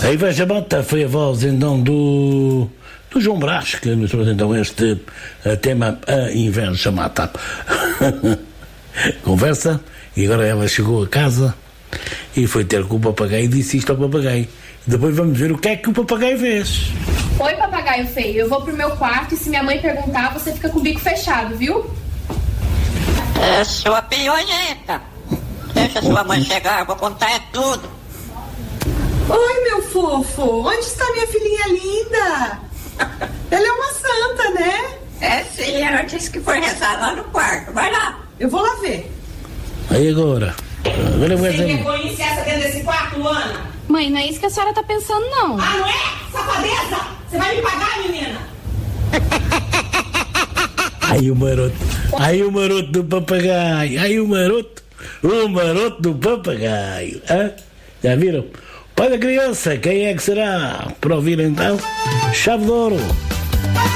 A Inveja Mota foi a voz então do João Brás, que nos trouxe então este tema A Inveja Mata. Conversa, e agora ela chegou a casa e foi ter com o papagaio e disse isto ao papagaio. Depois vamos ver o que é que o papagaio fez. Oi, papagaio feio, eu vou pro meu quarto e se minha mãe perguntar, você fica com o bico fechado, viu? Sua piolenta. Deixa sua mãe chegar, eu vou contar tudo. Oi, meu fofo, onde está minha filhinha linda? Ela é uma santa, né? É sim, ela disse que foi rezar lá no quarto, vai lá. Eu vou lá ver. Aí agora eu vou Você quer conhecer essa dentro desse quarto, Luana? Mãe, não é isso que a senhora tá pensando, não. Ah, não é? Safadeza! Você vai me pagar, menina? Aí o maroto do papagaio, o maroto do papagaio. Hã? Já viram? Pai da criança, quem é que será? Para ouvir então, Chave de Ouro.